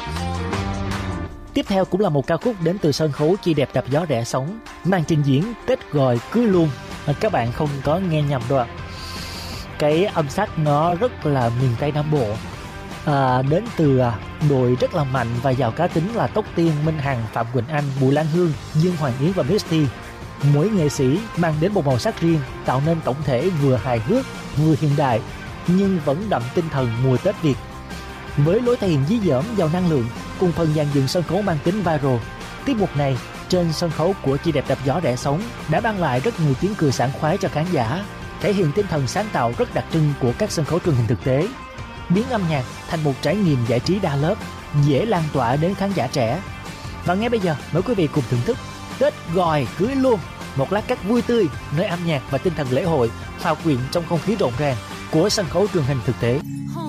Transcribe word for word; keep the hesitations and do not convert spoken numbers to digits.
Tiếp theo cũng là một ca khúc đến từ sân khấu Chi Đẹp Đạp Gió Rẽ Sóng, màn trình diễn Tết Gọi Cưới Luôn. Các bạn không có nghe nhầm đâu ạ. Cái âm sắc nó rất là miền Tây Nam Bộ, à, đến từ đội rất là mạnh và giàu cá tính là Tóc Tiên, Minh Hằng, Phạm Quỳnh Anh, Bùi Lan Hương, Dương Hoàng Yến và Misty. Mỗi nghệ sĩ mang đến một màu sắc riêng, tạo nên tổng thể vừa hài hước vừa hiện đại nhưng vẫn đậm tinh thần mùa Tết Việt. Với lối thể hiện dí dỏm giàu năng lượng cùng phần dàn dựng sân khấu mang tính viral, tiết mục này trên sân khấu của Chi Đẹp Đạp Gió Rẽ Sóng đã mang lại rất nhiều tiếng cười sảng khoái cho khán giả, thể hiện tinh thần sáng tạo rất đặc trưng của các sân khấu truyền hình thực tế, biến âm nhạc thành một trải nghiệm giải trí đa lớp, dễ lan tỏa đến khán giả trẻ. Và ngay bây giờ, mời quý vị cùng thưởng thức Tết Gọi Cưới Luôn, một lát cắt vui tươi nơi âm nhạc và tinh thần lễ hội hòa quyện trong không khí rộn ràng của sân khấu truyền hình thực tế.